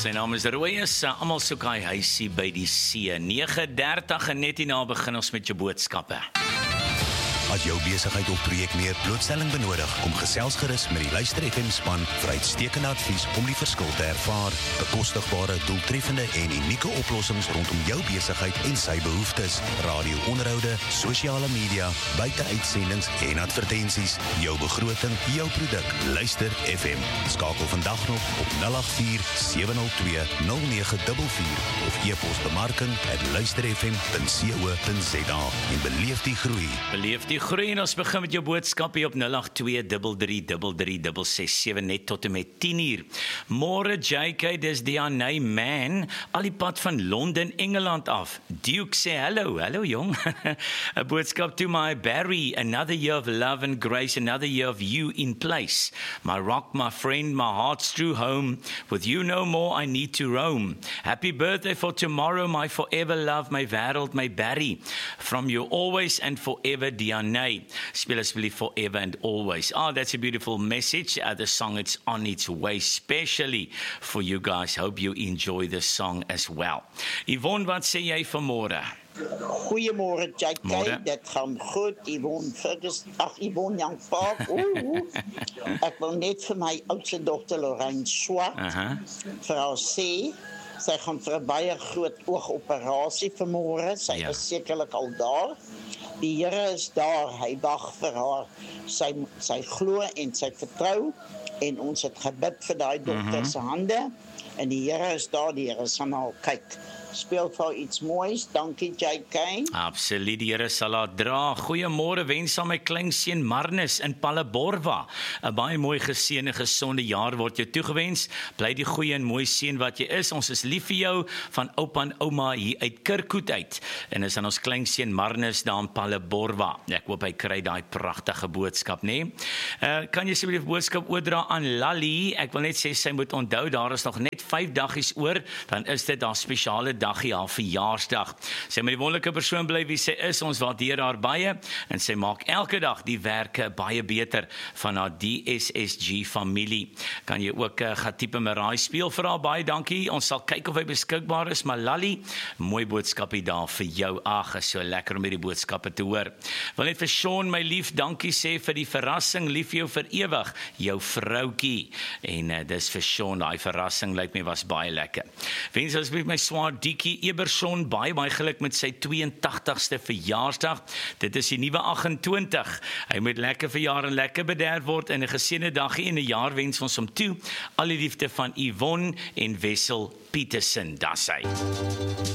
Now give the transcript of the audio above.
Sy naam is Roy, almal soek hy huisie by die see. 9:30 en net hierna begin ons met jou boodskappe. As jou besigheid of projek meer blootstelling benodig, kom gesels gerus met die Luister FM span vir uitstekende advies om die verskil te ervaar. Bekostigbare, doeltreffende en unieke oplossings rondom jou besigheid en sy behoeftes. Radio-onderhoude, sosiale media, buiteuitsendings en advertensies. Jou begroting, jou produk. Luister FM. Skakel vandag nog op 084-702-0944 of e-pos bemarking@luisterfm.co.za en beleef die groei. Beleef die groei en ons begin met jou boodskap hier op 082333366 net tot en met 10:00. Môre JK, dis Dianay Man, al die pad van Londen, Engeland af. Duke sê hallo jong. 'n boodskap to my Barry, another year of love and grace, another year of you in place. My rock, my friend, my heart's true home. With you no more I need to roam. Happy birthday for tomorrow, my forever love, my wêreld, my Barry. From you always and forever, Dianay. Speel asseblief forever and always. That's a beautiful message. The song, it's on its way, specially for you guys. Hope you enjoy the song as well. Yvonne, wat sê jy vanmôre? Goeiemôre, JK. Dit gaan goed. Yvonne Young Park. Ek wil net vir my oudste dogter Lorraine Swart vir haar sê, sy gaan vir 'n baie groot oogoperasie vanmôre. Sy is sekerlik al daar. Die Here is daar, hy wag vir haar. Sy glo en sy vertrou en ons het gebid vir daai dogter se hande en die Here is daar, die Here sal na haar kyk. Speel vir iets moois. Dankie JK. Absoluut, die Here sal haar dra. Goeiemôre, wens aan my kleinseun Marnus in Palleborwa. 'n baie mooi geseënde, gesonde jaar word jou toegewens. Bly die goeie en mooi seun wat jy is. Ons is lief vir jou van oupa en ouma hier uit Kirkhoed uit. En is aan ons kleinseun Marnus daar in Palleborwa. Ek hoop hy kry daai pragtige boodskap, né? Kan jy asseblief boodskap oordra aan Lali? Ek wil net sê sy moet onthou daar is nog net 5 dagies oor, dan is dit daar spesiale dagie, haar verjaarsdag. Sy moet die wonderlike persoon bly wie sy is, ons waardeer haar baie, en sy maak elke dag die werke baie beter van haar DSSG familie. Kan jy ook gaan type Marai speel vir haar, baie dankie, ons sal kyk of hy beskikbaar is, maar Lali, mooi boodskapie daar vir jou. Is so lekker om hierdie boodskappe te hoor. Wil net vir Sean, my lief, dankie sê vir die verrassing, lief jou vir ewig, jou vroukie, en dis vir Sean, die verrassing lyk my was baie lekker. Wens asseblief my swaar Diekie Eberson, baie geluk met sy 82ste verjaarsdag. Dit is die nuwe 28. Hy moet lekker verjaar en lekker bederf word en 'n geseënde dagie en 'n jaar wens ons hom toe. Al die liefde van Yvonne en Wessel Petersen, das hy.